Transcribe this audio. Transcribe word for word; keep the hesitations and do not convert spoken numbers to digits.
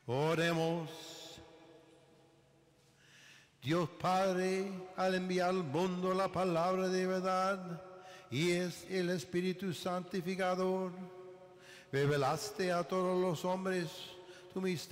Oremos. Dios Padre, al enviar al mundo la palabra de verdad, y es el Espíritu Santificador, revelaste a todos los hombres tu misterio